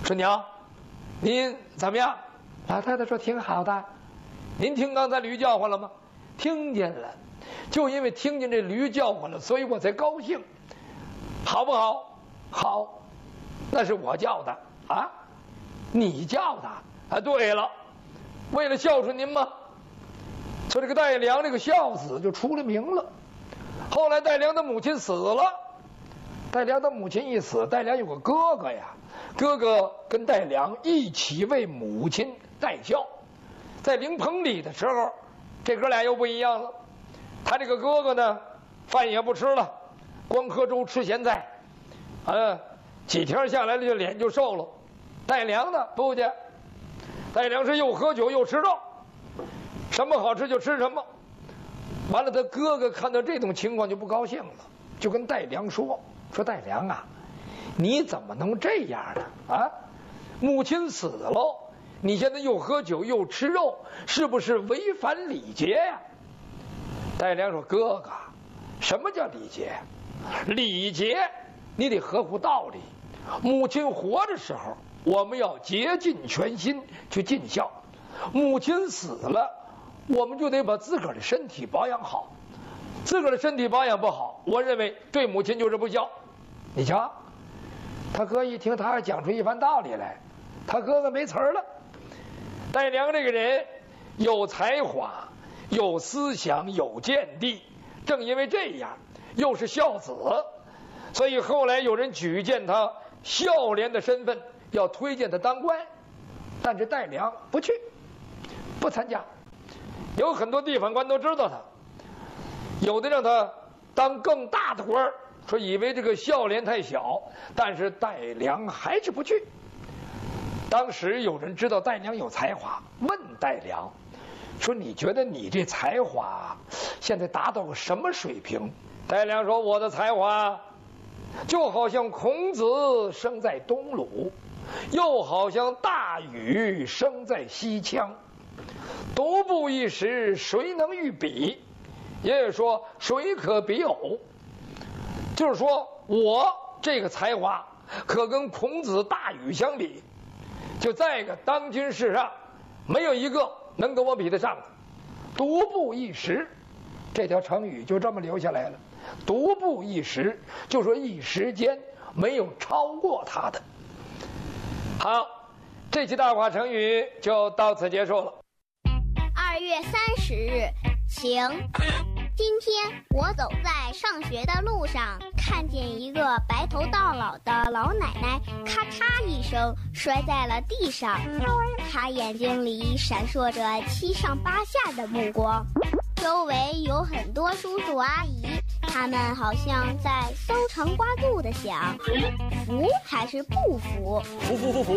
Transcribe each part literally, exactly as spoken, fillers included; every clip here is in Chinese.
说娘，您怎么样？老太太说挺好的。您听刚才驴叫唤了吗？听见了。就因为听见这驴叫唤了，所以我才高兴，好不好？好，那是我叫的啊，你叫的啊？对了，为了孝顺您嘛，说这个戴良这个孝子就出了名了。后来戴良的母亲死了，戴良的母亲一死，戴良有个哥哥呀，哥哥跟戴良一起为母亲戴孝。在灵棚里的时候，这哥俩又不一样了。他这个哥哥呢，饭也不吃了，光喝粥吃咸菜，啊，几天下来了就脸就瘦了。戴良呢不去，戴良是又喝酒又吃肉，什么好吃就吃什么。完了，他哥哥看到这种情况就不高兴了，就跟戴良说：“说戴良啊，你怎么能这样呢？啊，母亲死了，你现在又喝酒又吃肉，是不是违反礼节呀？”戴良说：“哥哥，什么叫礼节？礼节你得合乎道理。母亲活着时候，我们要竭尽全心去尽孝；母亲死了，我们就得把自个儿的身体保养好。自个儿的身体保养不好，我认为对母亲就是不孝。你瞧，他哥一听，他讲出一番道理来，他哥哥没词儿了。戴良这个人有才华。”有思想，有见地，正因为这样，又是孝子，所以后来有人举荐他孝廉的身份，要推荐他当官。但是戴良不去，不参加。有很多地方官都知道他，有的让他当更大的官，说以为这个孝廉太小，但是戴良还是不去。当时有人知道戴良有才华，问戴良。说你觉得你这才华现在达到个什么水平？戴良说：“我的才华就好像孔子生在东鲁，又好像大禹生在西羌，独步一时，谁能与比？也就是说，谁可比偶？就是说我这个才华可跟孔子、大禹相比。就在一个当今世上，没有一个能跟我比得上的。独步一时，这条成语就这么留下来了。独步一时，就说一时间没有超过他的。好，这期大话成语就到此结束了。 二月三十日，晴。今天我走在上学的路上，看见一个白头到老的老奶奶，咔嚓一声摔在了地上。她眼睛里闪烁着七上八下的目光，周围有很多叔叔阿姨，他们好像在搜肠刮肚的想，服还是不服？ 服服服服，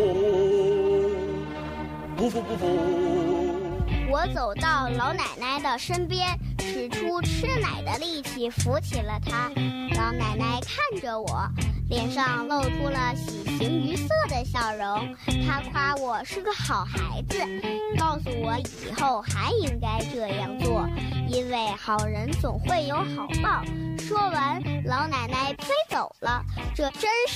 不服不服。 我走到老奶奶的身边，使出吃奶的力气扶起了她。老奶奶看着我，脸上露出了喜形于色的笑容。她夸我是个好孩子，告诉我以后还应该这样做，因为好人总会有好报。说完，老奶奶飞走了。这真是